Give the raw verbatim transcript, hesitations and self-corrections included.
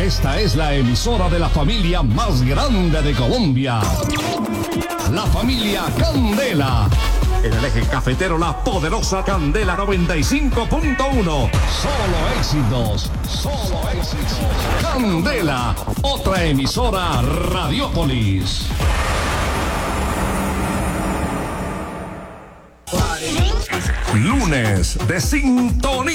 Esta es la emisora de la familia más grande de Colombia. La familia Candela. En el eje cafetero, la poderosa Candela noventa y cinco punto uno. Solo éxitos, solo éxitos. Candela, otra emisora Radiópolis. Lunes de sintonía.